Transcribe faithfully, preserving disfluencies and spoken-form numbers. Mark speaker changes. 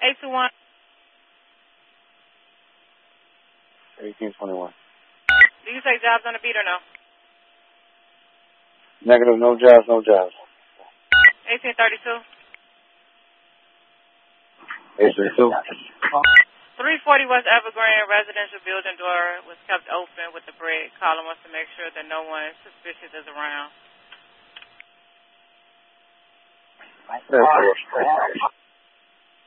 Speaker 1: eight two one.
Speaker 2: eighteen twenty-one.
Speaker 1: Do you take jobs on the beat or no?
Speaker 2: Negative, no jobs, no jobs.
Speaker 1: eighteen thirty-two.
Speaker 2: eight thirty-two.
Speaker 1: three forty West Evergreen residential building door was kept open with the brick. Caller wants to make sure that no one suspicious is around.
Speaker 2: That's